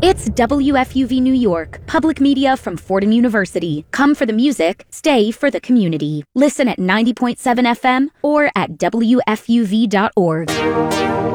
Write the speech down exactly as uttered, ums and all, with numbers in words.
It's W F U V New York, public media from Fordham University. Come for the music, stay for the community. Listen at ninety point seven F M or at W F U V dot org.